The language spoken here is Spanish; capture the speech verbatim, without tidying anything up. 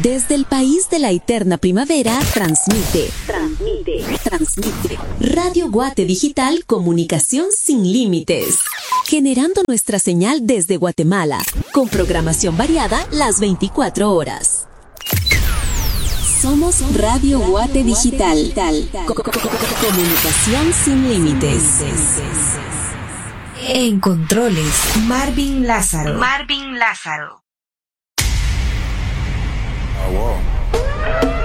Desde el país de la eterna primavera, transmite, transmite, transmite. Radio Guate Digital, comunicación sin límites. Generando nuestra señal desde Guatemala, con programación variada las veinticuatro horas. Somos Radio Guate Digital, comunicación sin límites. En controles, Marvin Lázaro. Marvin Lázaro. Oh, wow.